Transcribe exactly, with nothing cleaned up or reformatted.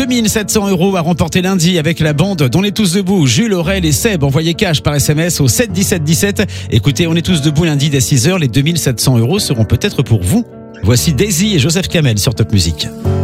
deux mille sept cents euros à remporter lundi avec la bande d'On est tous debout. Jules, Aurel et Seb, envoyez cash par S M S au sept dix-sept dix-sept. Écoutez, On est tous debout lundi dès six heures. Les deux mille sept cents euros seront peut-être pour vous. Voici Daisy et Joseph Kamel sur Top Music.